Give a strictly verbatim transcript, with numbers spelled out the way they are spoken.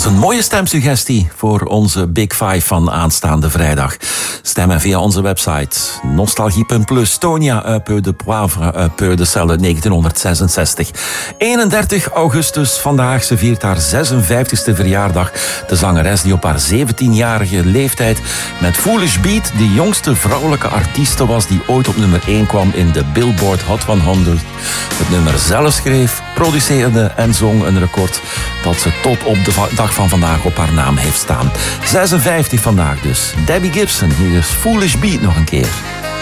is een mooie stemsuggestie voor onze Big Five van aanstaande vrijdag. Stemmen via onze website nostalgie punt plus. Tonia, un peu de poivre, un peu de sel uit negentienhonderdzesenzestig. eenendertig augustus, vandaag, ze viert haar zesenvijftigste verjaardag. De zangeres die op haar zeventienjarige leeftijd met Foolish Beat de jongste vrouwelijke artieste was die ooit op nummer één kwam in de Billboard Hot honderd. Het nummer zelf schreef, produceerde en zong een record dat ze tot op de dag van vandaag op haar naam heeft staan. zesenvijftig vandaag dus. Debbie Gibson, hier is Foolish Beat nog een keer.